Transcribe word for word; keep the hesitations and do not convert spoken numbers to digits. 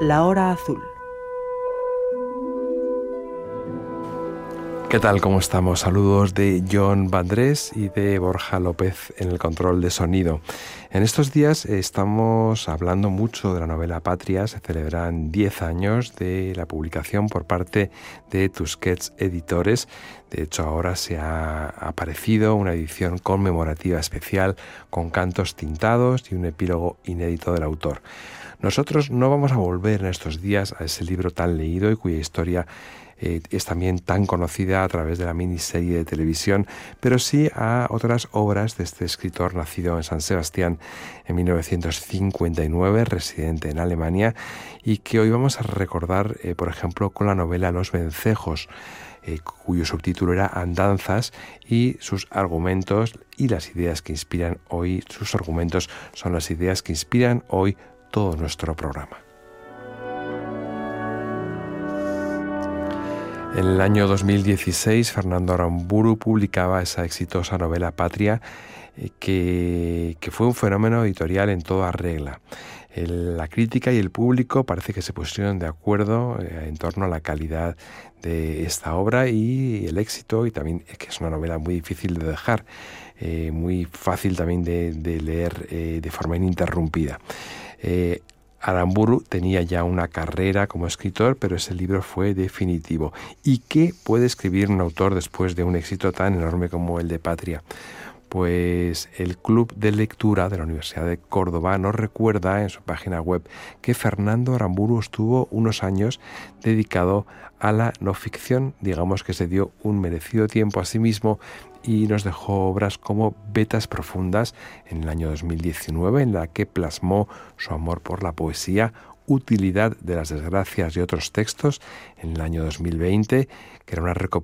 La Hora Azul. ¿Qué tal? ¿Cómo estamos? Saludos de John Vandrés y de Borja López en el control de sonido. En estos días estamos hablando mucho de la novela Patria. Se celebran diez años de la publicación por parte de Tusquets Editores. De hecho, ahora se ha aparecido una edición conmemorativa especial con cantos tintados y un epílogo inédito del autor. Nosotros no vamos a volver en estos días a ese libro tan leído y cuya historia eh, es también tan conocida a través de la miniserie de televisión, pero sí a otras obras de este escritor nacido en San Sebastián en mil novecientos cincuenta y nueve, residente en Alemania, y que hoy vamos a recordar, eh, por ejemplo, con la novela Los Vencejos, eh, cuyo subtítulo era Andanzas, y sus argumentos y las ideas que inspiran hoy, sus argumentos son las ideas que inspiran hoy todo nuestro programa. En el año dos mil dieciséis, Fernando Aramburu publicaba esa exitosa novela Patria, eh, que, que fue un fenómeno editorial en toda regla. El, la crítica y el público parece que se pusieron de acuerdo eh, en torno a la calidad de esta obra y el éxito, y también es que es una novela muy difícil de dejar, eh, muy fácil también de, de leer eh, de forma ininterrumpida. Eh, Aramburu tenía ya una carrera como escritor, pero ese libro fue definitivo. ¿Y qué puede escribir un autor después de un éxito tan enorme como el de Patria? Pues el Club de Lectura de la Universidad de Córdoba nos recuerda en su página web que Fernando Aramburu estuvo unos años dedicado a la no ficción, digamos que se dio un merecido tiempo a sí mismo y nos dejó obras como Vetas Profundas en el año dos mil diecinueve, en la que plasmó su amor por la poesía, Utilidad de las Desgracias y otros textos en el año dos mil veinte, que era una recopilación